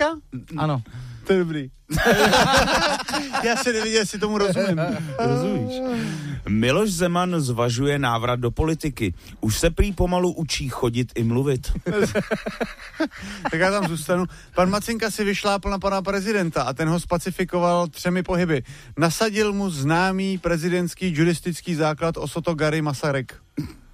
Ano. To je dobrý. Já se nevěděl, jestli tomu rozumím. Rozumíš? Miloš Zeman zvažuje návrat do politiky. Už se prý pomalu učí chodit i mluvit. Tak já tam zůstanu. Pan Macinka si vyšlápl na pana prezidenta a ten ho spacifikoval 3 pohyby. Nasadil mu známý prezidentský judistický základ Osoto Gary Masaryk.